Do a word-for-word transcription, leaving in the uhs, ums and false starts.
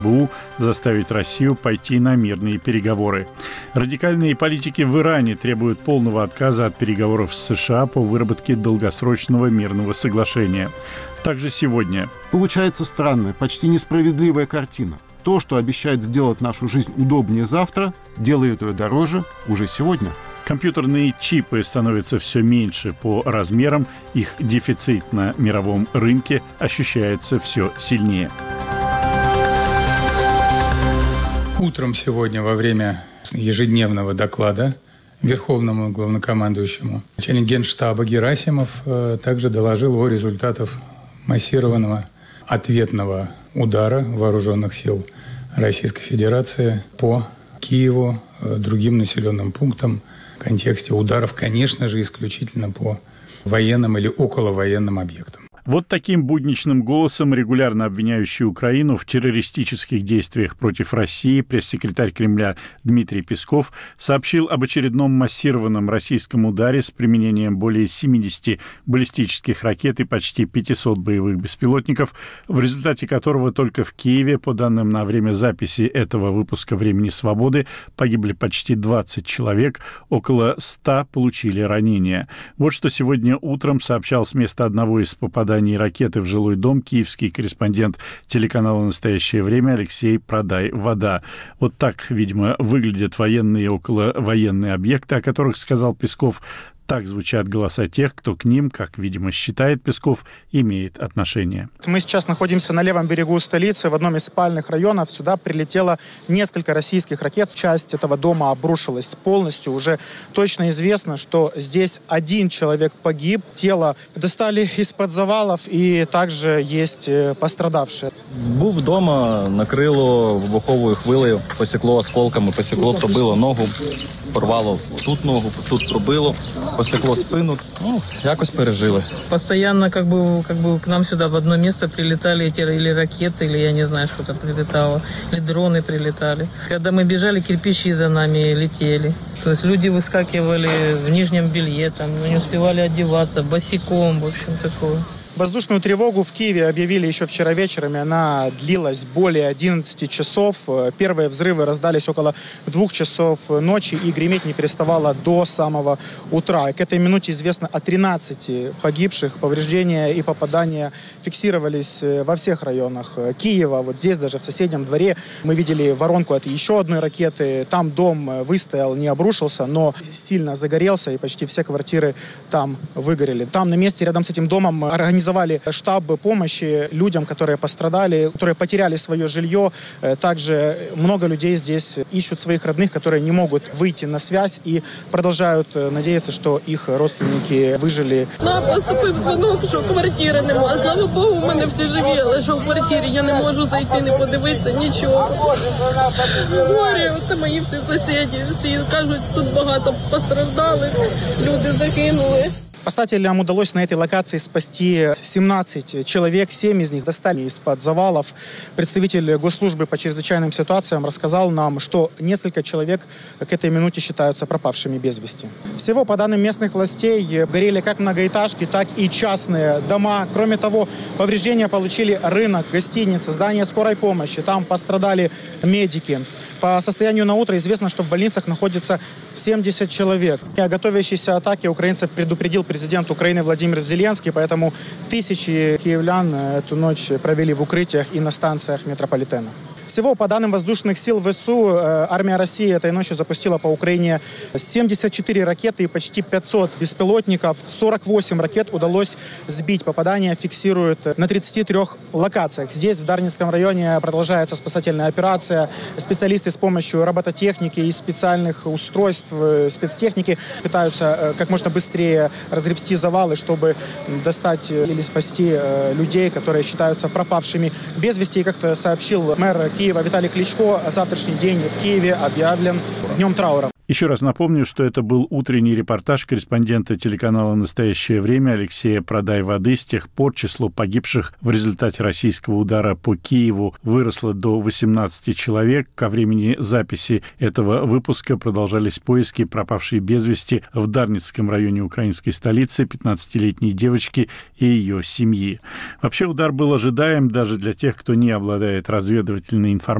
заставить Россию пойти на мирные переговоры. Радикальные политики в Иране требуют полного отказа от переговоров с США по выработке долгосрочного мирного соглашения. Также сегодня. Получается странная, почти несправедливая картина. То, что обещает сделать нашу жизнь удобнее завтра, делает ее дороже уже сегодня. Компьютерные чипы становятся все меньше по размерам, их дефицит на мировом рынке ощущается все сильнее. Утром сегодня во время ежедневного доклада Верховному главнокомандующему начальник Генштаба Герасимов э, также доложил о результатах массированного ответного удара вооруженных сил Российской Федерации по Киеву, э, другим населенным пунктам в контексте ударов, конечно же, исключительно по военным или околовоенным объектам. Вот таким будничным голосом, регулярно обвиняющий Украину в террористических действиях против России, пресс-секретарь Кремля Дмитрий Песков сообщил об очередном массированном российском ударе с применением более семидесяти баллистических ракет и почти пятисот боевых беспилотников, в результате которого только в Киеве, по данным на время записи этого выпуска «Времени свободы», погибли почти двадцать человек, около ста получили ранения. Вот что сегодня утром сообщал с места одного из попаданий ракеты в жилой дом киевский корреспондент телеканала «Настоящее время» Алексей Продай-Вода. Вот так, видимо, выглядят военные и околовоенные объекты, о которых сказал Песков. Так звучат голоса тех, кто к ним, как, видимо, считает Песков, имеет отношение. Мы сейчас находимся на левом берегу столицы, в одном из спальных районов. Сюда прилетело несколько российских ракет. Часть этого дома обрушилась полностью. Уже точно известно, что здесь один человек погиб. Тело достали из-под завалов, и также есть пострадавшие. Був вдома, накрило вибуховою хвилею, посікло осколками, посікло, пробило ногу, порвало тут ногу, тут пробило. Посекло спину. Ну, якось пережили. Постоянно как бы, как бы к нам сюда в одно место прилетали эти или ракеты, или я не знаю, что там прилетало, или дроны прилетали. Когда мы бежали, кирпичи за нами летели. То есть люди выскакивали в нижнем белье, там, не успевали одеваться, босиком, в общем, такое. Воздушную тревогу в Киеве объявили еще вчера вечером, и она длилась более одиннадцати часов. Первые взрывы раздались около двух часов ночи, и греметь не переставало до самого утра. И к этой минуте известно о тринадцати погибших. Повреждения и попадания фиксировались во всех районах Киева. Вот здесь, даже в соседнем дворе, мы видели воронку от еще одной ракеты. Там дом выстоял, не обрушился, но сильно загорелся, и почти все квартиры там выгорели. Там на месте, рядом с этим домом, организовали Организовали штаб помощи людям, которые пострадали, которые потеряли свое жилье. Также много людей здесь ищут своих родных, которые не могут выйти на связь и продолжают надеяться, что их родственники выжили. Нам поступив дзвінок, що квартири немає. Слава Богу, в мене всі живі, але що в квартирі я не можу зайти, не подивитися, нічого. Горе, це мої всі сусіди, всі кажуть, тут багато постраждалих, люди загинули. Спасателям удалось на этой локации спасти семнадцать человек, семь из них достали из-под завалов. Представитель госслужбы по чрезвычайным ситуациям рассказал нам, что несколько человек к этой минуте считаются пропавшими без вести. Всего, по данным местных властей, горели как многоэтажки, так и частные дома. Кроме того, повреждения получили рынок, гостиницы, здание скорой помощи. Там пострадали медики. По состоянию на утро известно, что в больницах находится семьдесят человек. О готовящейся атаке украинцев предупредил президент Украины Владимир Зеленский, поэтому тысячи киевлян эту ночь провели в укрытиях и на станциях метрополитена. Всего, по данным воздушных сил ВСУ, армия России этой ночью запустила по Украине семьдесят четыре ракеты и почти пятьсот беспилотников. сорок восемь ракет удалось сбить. Попадания фиксируют на тридцати трёх локациях. Здесь, в Дарницком районе, продолжается спасательная операция. Специалисты с помощью робототехники и специальных устройств, спецтехники пытаются как можно быстрее разгребсти завалы, чтобы достать или спасти людей, которые считаются пропавшими без вести. И, как-то сообщил мэр Киева Виталий Кличко, завтрашний день в Киеве объявлен днем траура. Еще раз напомню, что это был утренний репортаж корреспондента телеканала «Настоящее время» Алексея Продай-Воды. С тех пор число погибших в результате российского удара по Киеву выросло до восемнадцати человек. Ко времени записи этого выпуска продолжались поиски пропавшей без вести в Дарницком районе украинской столицы пятнадцатилетней девочки и ее семьи. Вообще удар был ожидаем даже для тех, кто не обладает разведывательной информацией